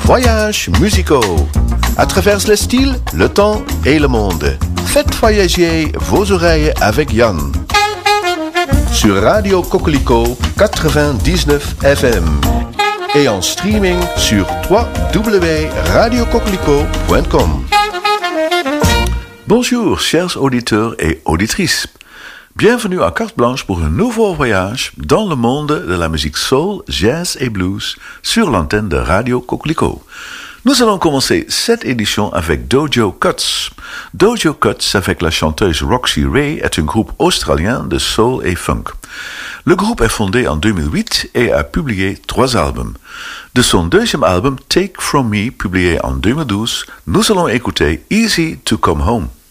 voyages musicaux. À travers les styles, le temps et le monde. Faites voyager vos oreilles avec Yann. Sur Radio Coquelicot 99 FM. Et en streaming sur www.radiocoquelicot.com. Bonjour, chers auditeurs et auditrices. Bienvenue à Carte Blanche pour un nouveau voyage dans le monde de la musique soul, jazz et blues sur l'antenne de Radio Coquelicot. Nous allons commencer cette édition avec Dojo Cuts. Dojo Cuts, avec la chanteuse Roxy Ray, est un groupe australien de soul et funk. Le groupe est fondé en 2008 et a publié 3 albums. De son deuxième album, Take From Me, publié en 2012, nous allons écouter Easy to Come Home.